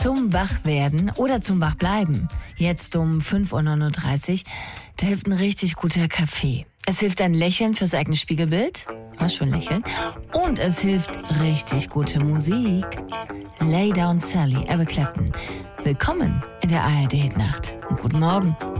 Zum Wachwerden oder zum Wachbleiben. Jetzt um 5:39 Uhr, da hilft ein richtig guter Kaffee. Es hilft ein Lächeln fürs eigene Spiegelbild. Was schon lächeln. Und es hilft richtig gute Musik. Lay Down Sally, Eric Clapton. Willkommen in der ARD-Nacht. Und guten Morgen.